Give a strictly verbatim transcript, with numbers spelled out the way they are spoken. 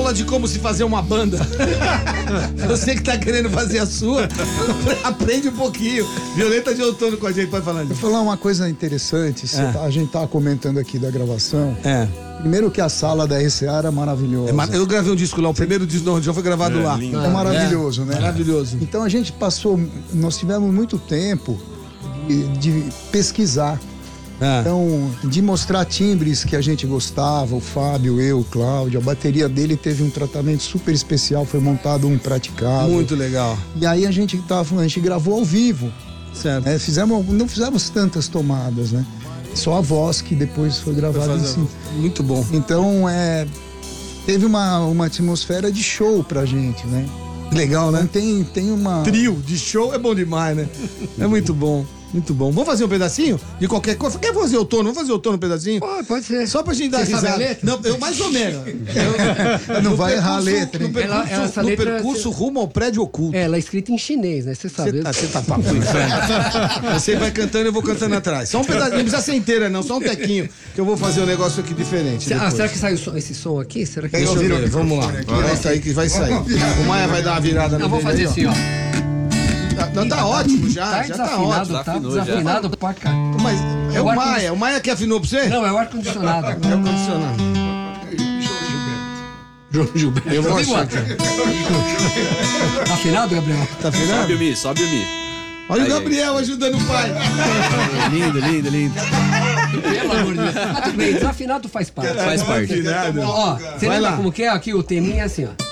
aula de como se fazer uma banda. Você que tá querendo fazer a sua, aprende um pouquinho. Violeta de Outono com a gente, pode falar. Vou falar uma coisa interessante. É. Tá, a gente tá comentando aqui da gravação. É. Primeiro que a sala da R C A era maravilhosa. É mar... Eu gravei um disco lá, o primeiro disco não, já foi gravado É, lá. lindo. É maravilhoso, É, né? maravilhoso. Então a gente passou, nós tivemos muito tempo de, de pesquisar. É. Então, de mostrar timbres que a gente gostava, o Fábio, eu, o Cláudio, a bateria dele teve um tratamento super especial, foi montado um praticável. Muito legal. E aí a gente tava, a gente gravou ao vivo, Certo. né? Fizemos, não fizemos tantas tomadas, né? Só a voz que depois foi gravada em cima. Muito bom. Então, é, teve uma, uma atmosfera de show pra gente, né? Legal, né? Então, tem, tem uma... Trio de show é bom demais, né? É muito bom. Muito bom. Vamos fazer um pedacinho de qualquer coisa? Quer fazer outono? Vamos fazer outono um pedacinho? Pode, pode ser. Só pra gente dar Você sabe risada. a letra? Não, eu mais ou menos. Eu- Não no vai errar a percurso- letra, No hein? percurso, Ela- essa no letra- percurso rumo ao prédio oculto. É, ela é escrita em chinês, né? Você sabe. Você tá, você tá papo inferno. Você vai cantando, eu vou cantando atrás. Só um pedacinho, não precisa ser inteira, não. Só um tequinho, que eu vou fazer um negócio aqui diferente. Ah, depois. será que sai o som- esse som aqui? Será que Deixa eu Ouviram ver, o vamos lá. microfone aqui, Vai ó. sair que vai sair. O Maia vai dar uma virada no Não, vou dele fazer aí, ó. assim, ó. Não, tá ótimo já, Tá já tá desafinado, ótimo. tá Desafinou já. desafinado pra cá. Mas é o ar Maia, o Maia que afinou pra você? Não, é o ar-condicionado. É o condicionado. João Gilberto. Eu vou Tá achar igual. Tá afinado, Gabriel? Tá Sobe afinado? o Mi, sobe o Mi. Olha Aí, o Gabriel ajudando o pai. Lindo, lindo, lindo. Pelo amor de Deus. Mas tudo bem, desafinado faz parte. Faz parte. Ó, você Vai lembra lá. como que é? Aqui o teminha é assim, ó.